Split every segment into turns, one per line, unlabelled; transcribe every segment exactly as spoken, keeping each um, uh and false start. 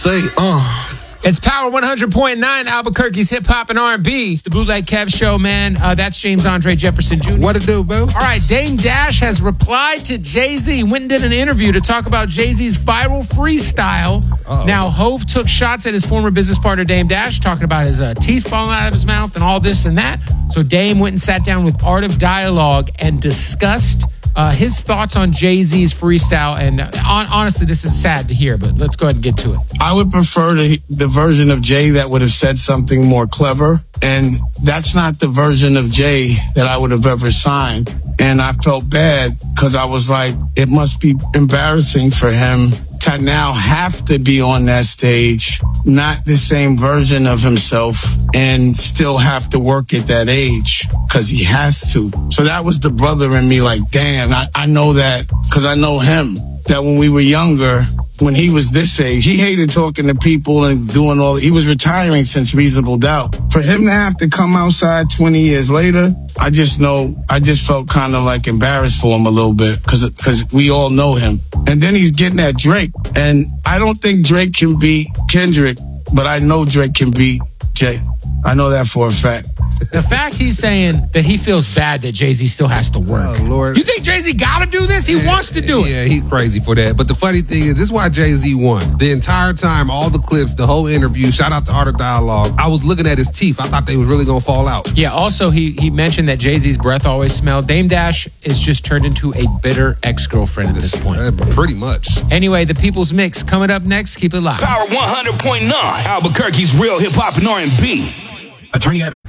say? Uh.
It's Power one hundred point nine, Albuquerque's hip hop and R and B. It's the Bootleg Kev Show, man. Uh, that's James Andre Jefferson Junior
What it do, boo?
All right, Dame Dash has replied to Jay-Z. Went and did an interview to talk about Jay-Z's viral freestyle. Uh-oh. Now, Hove took shots at his former business partner, Dame Dash, talking about his uh, teeth falling out of his mouth and all this and that. So Dame went and sat down with Art of Dialogue and discussed Uh, his thoughts on Jay-Z's freestyle. And uh, on, honestly, this is sad to hear, but let's go ahead and get to it.
I would prefer the, the version of Jay that would have said something more clever. And that's not the version of Jay that I would have ever signed. And I felt bad because I was like, it must be embarrassing for him to now have to be on that stage, not the same version of himself, and still have to work at that age because he has to. So that was the brother in me, like, damn, I, I know that because I know him, that when we were younger, when he was this age, he hated talking to people and doing all, he was retiring since Reasonable Doubt. For him to have to come outside twenty years later, I just know, I just felt kind of like embarrassed for him a little bit because because we all know him. And then he's getting at Drake. And I don't think Drake can beat Kendrick, but I know Drake can beat Jay. I know that for a fact.
The fact he's saying that he feels bad that Jay-Z still has to work.
Oh, Lord.
You think Jay-Z got to do this? He
yeah,
wants to do it.
Yeah, he's crazy for that. But the funny thing is, this is why Jay-Z won. The entire time, all the clips, the whole interview, shout out to Art of Dialogue, I was looking at his teeth. I thought they was really going to fall out.
Yeah, also, he, he mentioned that Jay-Z's breath always smelled. Dame Dash is just turned into a bitter ex-girlfriend at this point.
Uh, pretty much.
Anyway, the People's Mix coming up next. Keep it live.
Power one hundred point nine, Albuquerque's real hip-hop and R and B.
Attorney at...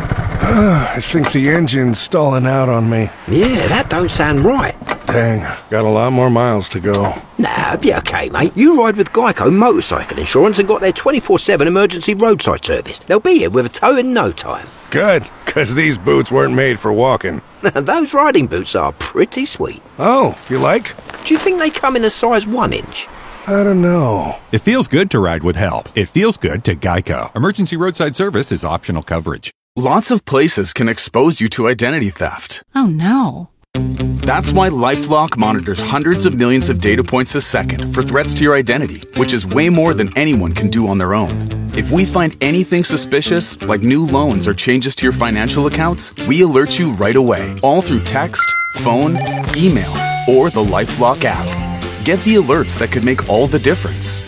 Uh, I think the engine's stalling out on me.
Yeah, that don't sound right.
Dang, got a lot more miles to go.
Nah, be okay, mate. You ride with Geico Motorcycle Insurance and got their twenty-four seven emergency roadside service. They'll be here with a tow in no time.
Good, because these boots weren't made for walking.
Those riding boots are pretty sweet.
Oh, you like?
Do you think they come in a size one inch?
I don't know.
It feels good to ride with help. It feels good to Geico. Emergency roadside service is optional coverage.
Lots of places can expose you to identity theft.
Oh, no.
That's why LifeLock monitors hundreds of millions of data points a second for threats to your identity, which is way more than anyone can do on their own. If we find anything suspicious, like new loans or changes to your financial accounts, we alert you right away, all through text, phone, email, or the LifeLock app. Get the alerts that could make all the difference.